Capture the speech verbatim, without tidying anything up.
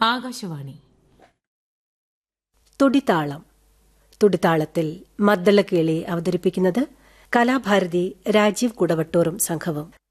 ആകാശവാണി. തുടിതാളം. തുടിതാളത്തിൽ മദ്ദളക്കേളി അവതരിപ്പിക്കുന്നത് കലാഭാരതി രാജീവ് കുടവട്ടൂറും സംഘവും.